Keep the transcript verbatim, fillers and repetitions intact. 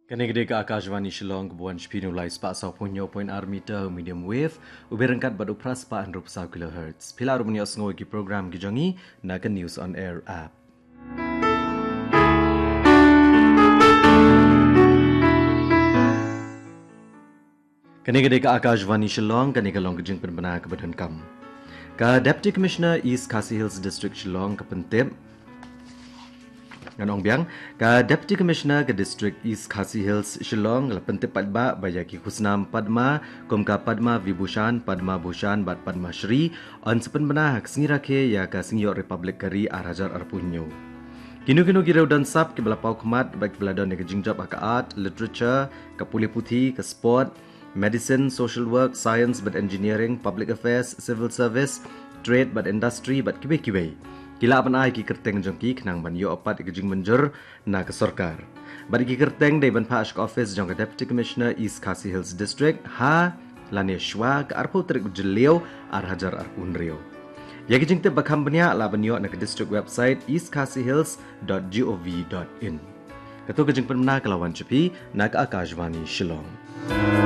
Kanigdig ka Akashvani Shillong buwan Spinulay spa sa punyo point ar meter medium wave ubirangkat badu pras pa andrup sa kilohertz. Pila rumunyo ngoy ki program gijongi na ka news on air app. Kanigdig ka Akashvani Shillong kanigalong gijing penbana ka badan kam. Ka Deputy Commissioner East Khasi Hills District Shillong ka pentip Nganong biang ka Deputy Commissioner ke District East Khasi Hills Shillong la pentip padba bayaki khusnam Padma komka Padma Vibhushan Padma Bhushan bat Padma Shri on sepen bana hak singira ke ya ka singyo Republic Kari Arajar Arpunyo. Kinu-kinu girau dan sap ke belapau kemat bagi beladon ke jingjab ka art, literature, ke puli puthi, ke sport, medicine, social work, science but engineering, public affairs, civil service, trade but industry but kibe-kibe. Kila apan ai ki kerteng jongki kenang ban yo opat ke jing menjer na ke sarkar. Bari ki kerteng dai ban pash office jong ke Deputy Commissioner East Khasi Hills District ha lane shwa ke arpo trik jelio ar hajar ar unrio. Ya ki jing te bakam banya la ban yo na ke district website east khasi hills dot gov dot in. Ketu ke jing penmena kelawan cepi na ke Akashvani Shillong.